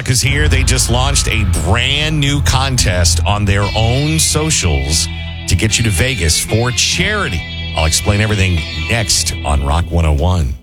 Metallica's here. They just launched a brand new contest on their own socials to get you to Vegas for charity. I'll explain everything next on Rock 101.